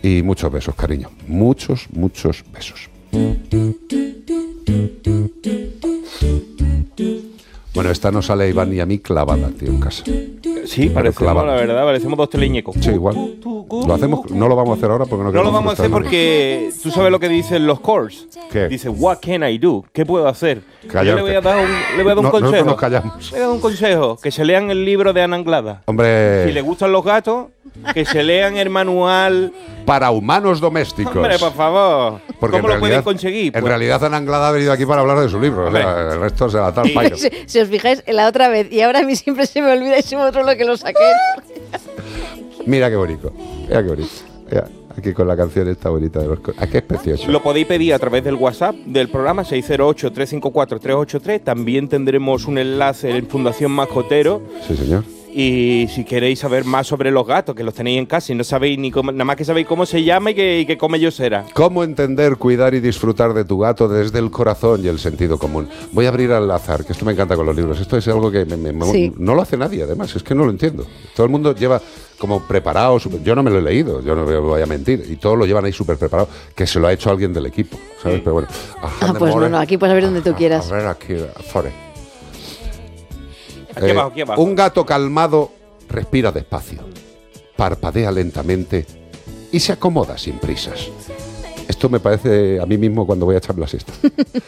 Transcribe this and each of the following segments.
Y muchos besos, cariño. Muchos besos. Bueno, esta no sale a Iván y a mí clavada, tío, en casa. Sí, parecemos, la verdad, parecemos dos teleñecos. Sí, igual. Lo hacemos, no lo vamos a hacer ahora porque no queremos. No lo vamos a hacer porque tú sabes lo que dicen los cores. ¿Qué? Dice, what can I do? ¿Qué puedo hacer? Callarte. Yo le voy a dar un consejo. Nosotros nos callamos. Le voy a dar un consejo, que se lean el libro de Ana Anglada. Hombre. Si les gustan los gatos, que se lean el manual para humanos domésticos. Hombre, por favor. Porque ¿Cómo lo pueden conseguir? En realidad Ana Anglada ha venido aquí para hablar de su libro. O sea, el resto se la tal pairo. Si os fijáis, en la otra vez, y ahora a mí siempre se me olvida y soy otro lo que lo saqué. Mira qué bonito. Mira qué bonito. Mira, aquí con la canción esta bonita de los... Aquí es precioso. Lo podéis pedir a través del WhatsApp del programa 608-354-383. También tendremos un enlace en Fundación Mascotero. Sí, señor. Y si queréis saber más sobre los gatos, que los tenéis en casa y no sabéis ni cómo, nada más que sabéis cómo se llama y que come Yosera. Cómo entender, cuidar y disfrutar de tu gato desde el corazón y el sentido común. Voy a abrir al azar, que esto me encanta con los libros. Esto es algo que sí. No lo hace nadie, además. Es que no lo entiendo. Todo el mundo lleva como preparado. Yo no me lo he leído, yo no me voy a mentir. Y todos lo llevan ahí súper preparado, que se lo ha hecho alguien del equipo, ¿sabes? Sí. Pero bueno. Pues no, aquí puedes abrir donde tú quieras. A ver, aquí, fuera. Aquí abajo. Un gato calmado respira despacio, parpadea lentamente y se acomoda sin prisas. Esto me parece a mí mismo cuando voy a echar la siesta.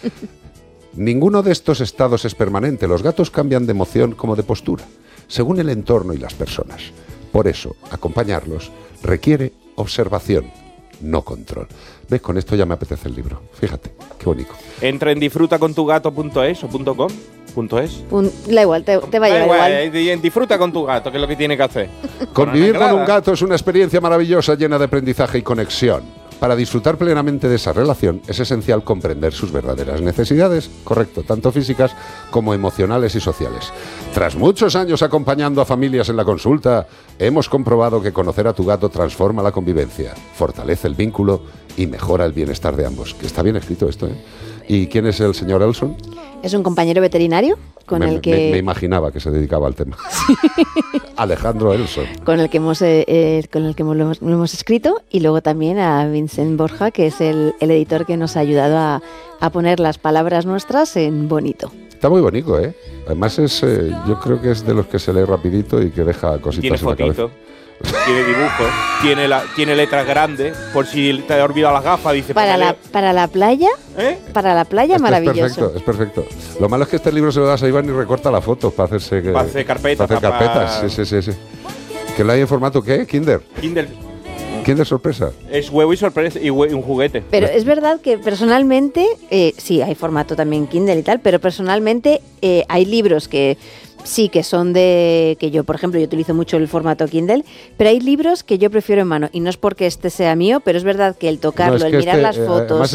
Ninguno de estos estados es permanente. Los gatos cambian de emoción como de postura, según el entorno y las personas. Por eso, acompañarlos requiere observación, no control. ¿Ves? Con esto ya me apetece el libro. Fíjate, qué bonito. Entra en disfrutacontugato.es o .com. .es. Da igual, te va a llevar igual. Disfruta con tu gato, que es lo que tiene que hacer. Convivir con un gato es una experiencia maravillosa llena de aprendizaje y conexión. Para disfrutar plenamente de esa relación es esencial comprender sus verdaderas necesidades, correcto, tanto físicas como emocionales y sociales. Tras muchos años acompañando a familias en la consulta, hemos comprobado que conocer a tu gato transforma la convivencia, fortalece el vínculo y mejora el bienestar de ambos. Que está bien escrito esto, ¿eh? ¿Y quién es el señor Elson? Es un compañero veterinario con el que... Me imaginaba que se dedicaba al tema. Alejandro Elson. Con el que lo hemos escrito, y luego también a Vincent Borja, que es el editor que nos ha ayudado a poner las palabras nuestras en bonito. Está muy bonito, ¿eh? Además yo creo que es de los que se lee rapidito y que deja cositas en la cabeza. Tiene dibujos, tiene letras grandes, por si te has olvidado las gafas, dice... Para la playa, para la playa, esto maravilloso. Es perfecto. Lo malo es que este libro se lo das a Iván y recorta la foto para hacer carpetas. Sí. ¿Que lo hay en formato qué? Kindle sorpresa. Es huevo y sorpresa y un juguete. Pero es verdad que personalmente, sí, hay formato también Kindle y tal, pero personalmente hay libros que... Sí, que son que yo, por ejemplo, yo utilizo mucho el formato Kindle, pero hay libros que yo prefiero en mano, y no es porque este sea mío, pero es verdad que el tocarlo, el mirar las fotos,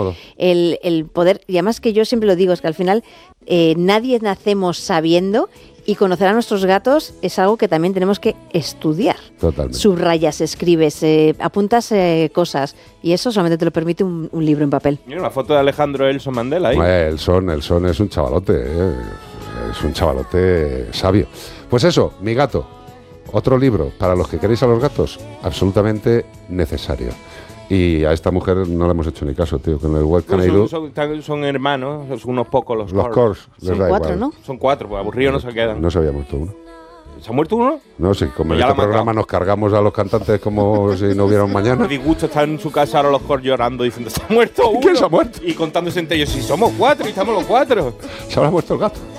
el poder, y además que yo siempre lo digo, es que al final nadie nacemos sabiendo, y conocer a nuestros gatos es algo que también tenemos que estudiar. Totalmente. Subrayas, escribes, apuntas cosas, y eso solamente te lo permite un libro en papel. Mira una foto de Alejandro Elson Mandela ahí. Elson es un chavalote, es un chavalote sabio. Pues eso, Mi gato, otro libro para los que queréis a los gatos, absolutamente necesario. Y a esta mujer no le hemos hecho ni caso, tío, con el What Can I Do. Son hermanos, son unos pocos los Cors. Son 4, ¿no? Son 4, pues aburridos no se quedan. No se había muerto uno. ¿Se ha muerto uno? No, sí, como en este programa nos cargamos a los cantantes como si no hubiera un mañana. Me disgusta estar en su casa ahora los Cors llorando diciendo, ¿se ha muerto uno? ¿Quién se ha muerto? Y contándose entre ellos, si somos 4 y estamos los 4. Se habrá muerto el gato.